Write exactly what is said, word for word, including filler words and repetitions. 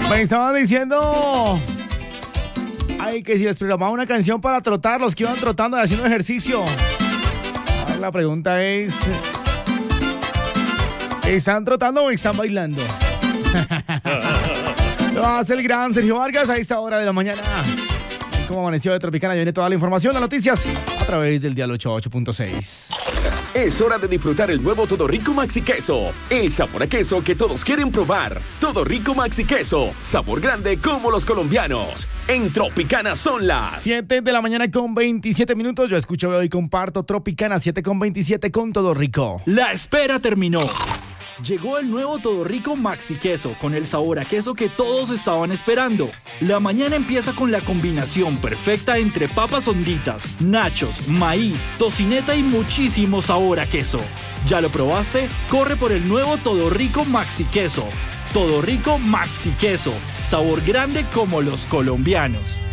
Me estaban diciendo... Ay, que si les programaba una canción para trotar, los que iban trotando y haciendo ejercicio. Ahora la pregunta es... ¿están trotando o están bailando? Lo hace el gran Sergio Vargas a esta hora de la mañana. Como amaneció de Tropicana, viene toda la información, las noticias a través del Dial ochenta y ocho punto seis. Es hora de disfrutar el nuevo Todo Rico Maxi Queso. El sabor a queso que todos quieren probar. Todo Rico Maxi Queso. Sabor grande como los colombianos. En Tropicana son las siete de la mañana con veintisiete minutos. Yo escucho, veo y comparto Tropicana siete con veintisiete con Todo Rico. La espera terminó. Llegó el nuevo Todo Rico Maxi Queso con el sabor a queso que todos estaban esperando. La mañana empieza con la combinación perfecta entre papas honditas, nachos, maíz, tocineta y muchísimo sabor a queso. ¿Ya lo probaste? Corre por el nuevo Todo Rico Maxi Queso. Todo Rico Maxi Queso. Sabor grande como los colombianos.